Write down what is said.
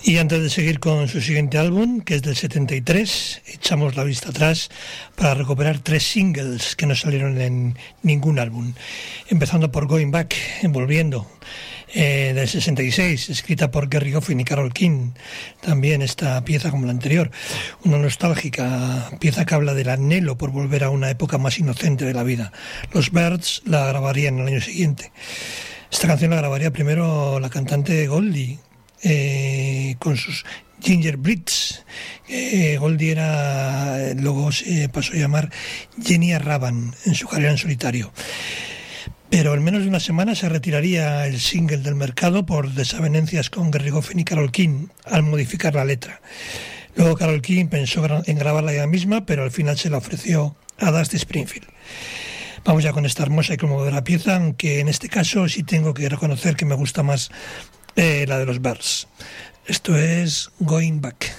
Y antes de seguir con su siguiente álbum, que es del 73, echamos la vista atrás para recuperar 3 singles que no salieron en ningún álbum. Empezando por Going Back, Volviendo, del 66, escrita por Gerry Goffin y Carole King. También esta pieza, como la anterior, una nostálgica pieza que habla del anhelo por volver a una época más inocente de la vida. Los Byrds la grabarían el año siguiente. Esta canción la grabaría primero la cantante Goldie, con sus Gingerbreads. Goldie luego se pasó a llamar Jenny Raban en su carrera en solitario. Pero en menos de una semana se retiraría el single del mercado por desavenencias con Gerry Goffin y Carole King al modificar la letra. Luego Carole King pensó en grabarla ella misma, pero al final se la ofreció a Dusty Springfield. Vamos ya con esta hermosa y conmovedora pieza, aunque en este caso sí tengo que reconocer que me gusta más la de los Byrds. Esto es Going Back.